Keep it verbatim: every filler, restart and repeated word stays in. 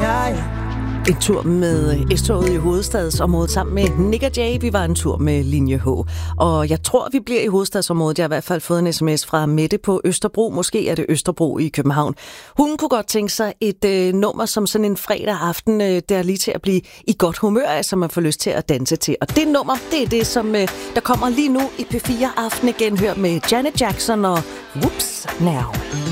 ja, ja. En tur med S-toget i hovedstadsområdet sammen med Nick og Jay. Vi var en tur med linje H. Og jeg tror, vi bliver i hovedstadsområdet. Jeg har i hvert fald fået en sms fra Mette på Østerbro. Måske er det Østerbro i København. Hun kunne godt tænke sig et øh, nummer som sådan en fredag aften, øh, der er lige til at blive i godt humør af, så man får lyst til at danse til. Og det nummer, det er det, som øh, der kommer lige nu i P fire Aften igen. Hør med Janet Jackson og Whoops Now.